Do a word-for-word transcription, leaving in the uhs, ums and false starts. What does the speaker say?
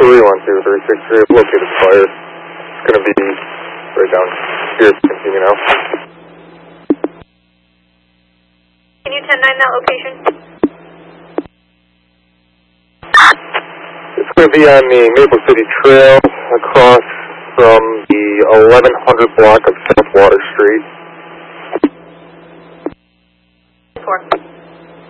three one two three six three, I've located the fire. It's going to be right down here. Continue now. Can you ten nine that location? It's going to be on the Maple City Trail across from the eleven hundred block of South Water Street. Four.